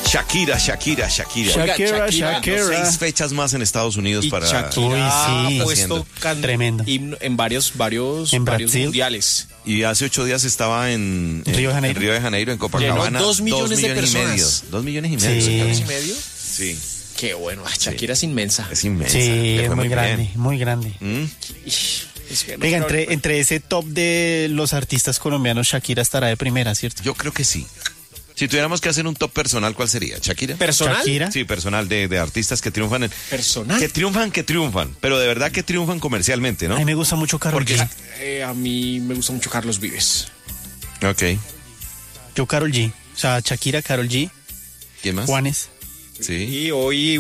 Shakira. Oiga, Shakira. 6 fechas más en Estados Unidos Y para... Shakira Uy, sí. ha puesto Tremendo. himno en varios En Brasil. mundiales. Y hace 8 días estaba en Río de Janeiro. en Río de Janeiro, en Copacabana. Llenó 2 millones de 2 millones y medio. personas. 2 millones y Sí. medio. ¿2 señor. millones y medio? Sí. Qué bueno. Shakira es inmensa. Es inmensa. Sí, le es fue muy grande, bien. muy grande. Es que no Venga, creo- entre ese top de los artistas colombianos, Shakira estará de primera, ¿cierto? Yo creo que sí. Si tuviéramos que hacer un top personal, ¿cuál sería? ¿Shakira? ¿Personal? Shakira. Sí, personal de artistas que triunfan. ¿Personal? Que triunfan, pero de verdad que triunfan comercialmente, ¿no? A mí me gusta mucho Karol Porque- G. A mí me gusta mucho Carlos Vives. Ok. Yo Karol G. O sea, Shakira, Karol G, ¿Quién más? Juanes. Sí. Y hoy